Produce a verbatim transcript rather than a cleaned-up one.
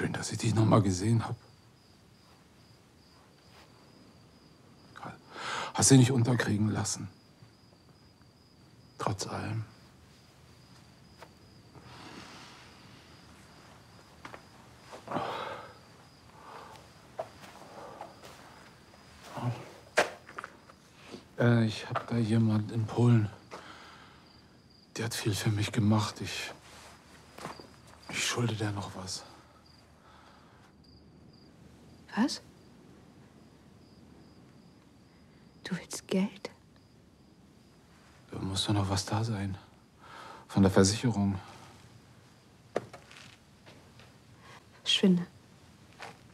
Schön, dass ich dich noch mal gesehen habe. Hast du nicht unterkriegen lassen. Trotz allem. Äh, ich habe da jemand in Polen. Der hat viel für mich gemacht. Ich, ich schulde der noch was. Was? Du willst Geld? Da muss doch noch was da sein. Von der Versicherung. Schwinde.